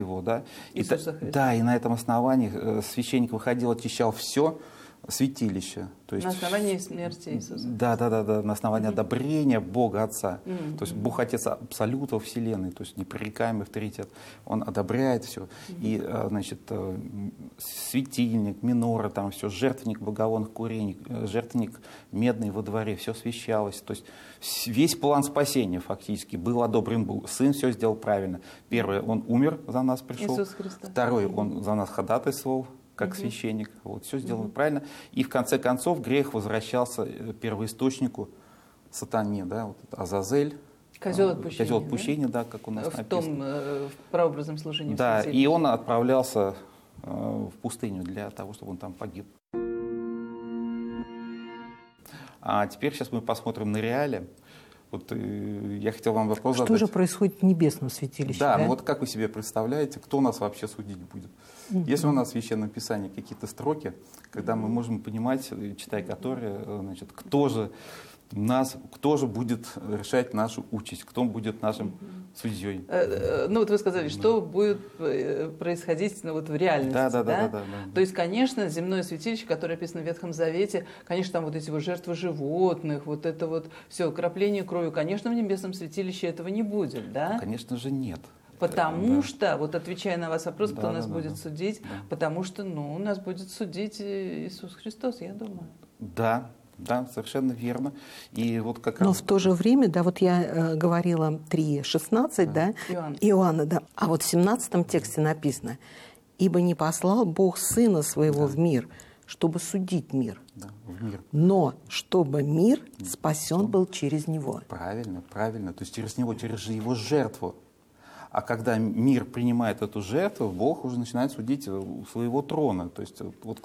его, да? Иисуса Христа. Да, и на этом основании священник выходил, очищал все святилище. То есть, на основании смерти Иисуса. Да, на основании одобрения Бога Отца. То есть Бог Отец абсолют во Вселенной, то есть непререкаемый авторитет. Он одобряет все. И, значит, светильник, минора, там все, жертвенник благовонных курений, жертвенник медный во дворе, все освящалось. То есть весь план спасения фактически был одобрен. Сын все сделал правильно. Первое, он умер за нас, пришел. Иисус Христос. Второе, он за нас ходатайствовал, как священник. Вот, все сделано правильно. И в конце концов грех возвращался первоисточнику, сатане, да, вот Азазель. Козел отпущения. Козел отпущения, да, как у нас в написано. В прообразном служении. Да, и он отправлялся в пустыню для того, чтобы он там погиб. А теперь сейчас мы посмотрим на реалии. Вот я хотел вам вопрос задать. Что же происходит в небесном святилище? Да, ну вот как вы себе представляете, кто нас вообще судить будет? Если у нас в Священном Писании какие-то строки, когда мы можем понимать, читая которые, значит, кто же будет решать нашу участь, кто будет нашим судьей? Ну вот вы сказали, что будет происходить вот в реальности. Да. То есть, конечно, земное святилище, которое описано в Ветхом Завете, конечно, там вот эти вот жертвы животных, вот это вот все, крапление крови, конечно, в небесном святилище этого не будет, да? Ну, конечно же, нет. Потому что, вот отвечая на ваш вопрос, кто нас будет судить, потому что, ну, нас будет судить Иисус Христос, я думаю. Да, совершенно верно. И вот как Но раз... в то же время, да, вот я говорила 3:16, да, Иоанна, да, а вот в 17 тексте написано: «Ибо не послал Бог Сына Своего в мир, чтобы судить мир, в мир, но чтобы мир спасен был через Него». Правильно. То есть через Него, через Его жертву. А когда мир принимает эту жертву, Бог уже начинает судить у своего трона. То есть,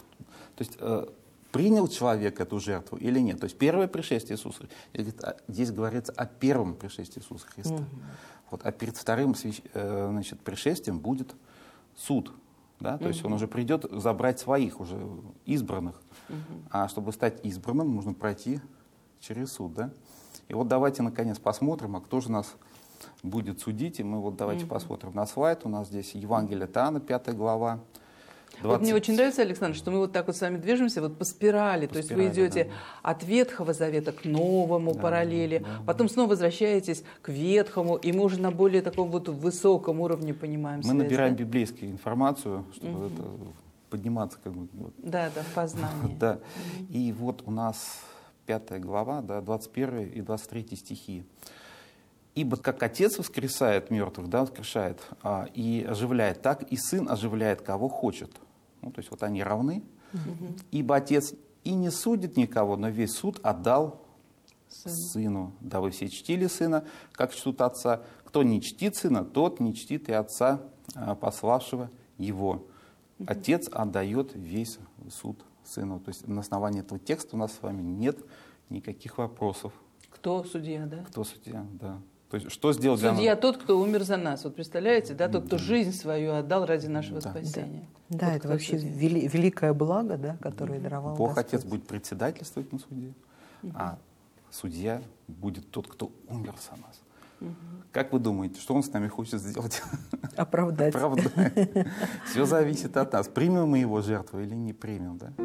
принял человек эту жертву или нет. То есть первое пришествие Иисуса, здесь говорится о первом пришествии Иисуса Христа. Вот, а перед вторым пришествием будет суд. Да? То есть он уже придет забрать своих, уже избранных. А чтобы стать избранным, нужно пройти через суд. Да? И вот давайте наконец посмотрим, а кто же нас будет судить. И мы вот давайте посмотрим на слайд. У нас здесь Евангелие от Иоанна, 5 глава. 20... Вот мне очень нравится, Александр, что мы вот так вот с вами движемся вот по спирали. То есть вы идете от Ветхого Завета к Новому, параллели, потом снова возвращаетесь к Ветхому, и мы уже на более таком вот высоком уровне понимаем связь. Мы набираем библейскую информацию, чтобы это, подниматься как бы. Вот. Да, в познании. Да. И вот у нас 5 глава, 21 и 23 стихи. «Ибо как Отец воскресает мертвых, воскрешает и оживляет, так и Сын оживляет, кого хочет». Ну, то есть вот они равны. «Ибо Отец и не судит никого, но весь суд отдал Сыну. Да вы все чтили Сына, как чтут Отца. Кто не чтит Сына, тот не чтит и Отца, пославшего Его. Отец отдает весь суд Сыну». То есть на основании этого текста у нас с вами нет никаких вопросов. Кто судья, да? Кто судья, да. То есть, что сделал для нас? Судья тот, кто умер за нас. Вот представляете, да, тот, кто жизнь свою отдал ради нашего спасения. Да, вот это вообще великое благо, да, которое даровал Бог Господь. Отец будет председательствовать на суде, а судья будет тот, кто умер за нас. Как вы думаете, что он с нами хочет сделать? Оправдать. Все зависит от нас. Примем мы его жертву или не примем, да?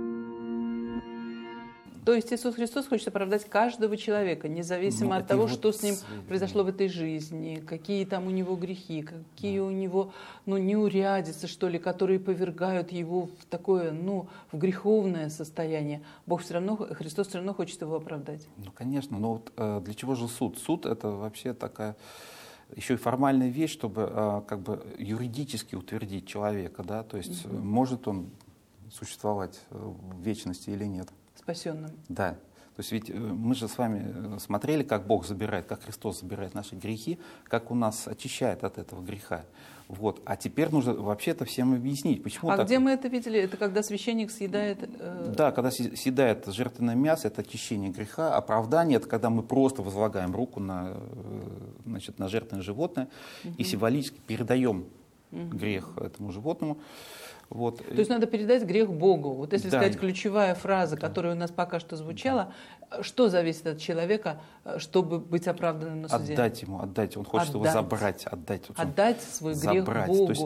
То есть Иисус Христос хочет оправдать каждого человека, независимо от того, что с ним произошло в этой жизни, какие там у него грехи, какие у него неурядицы, что ли, которые повергают его в такое, в греховное состояние. Христос все равно хочет его оправдать. Ну, конечно, но вот для чего же суд? Суд — это вообще такая еще и формальная вещь, чтобы как бы юридически утвердить человека, да, то есть может он существовать в вечности или нет. Спасенным. Да. То есть ведь мы же с вами смотрели, как Бог забирает, как Христос забирает наши грехи, как Он нас очищает от этого греха. Вот. А теперь нужно вообще это всем объяснить. Почему так? Где мы это видели? Это когда священник съедает... Да, когда съедает жертвенное мясо, это очищение греха. Оправдание — это когда мы просто возлагаем руку на жертвенное животное и символически передаем грех этому животному. Вот. То есть надо передать грех Богу. Вот если сказать ключевая фраза, которая у нас пока что звучала, что зависит от человека, чтобы быть оправданным на суде? Отдать ему. Он хочет его забрать, отдать. Отдать свой грех Богу. То есть